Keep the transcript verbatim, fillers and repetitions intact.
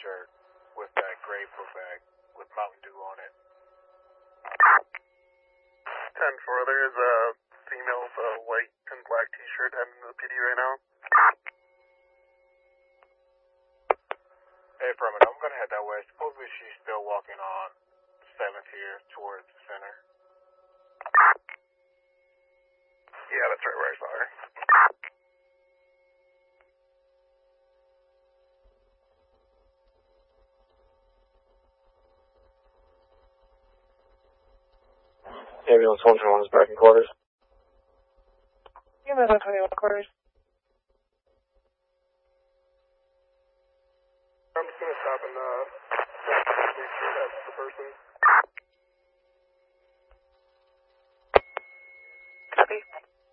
T-shirt with that gray book bag with Mountain Dew on it. ten four, there is a female with a white and black T-shirt heading to the P D right now. Hey, Affirmative, I'm going to head that way. Supposedly she's still walking on seventh here towards the center. Yeah, that's right where I saw her. Ambulance one twenty-one is back in quarters. Ambulance one twenty-one quarters. I'm just going to stop and uh, make sure that's the person. Copy.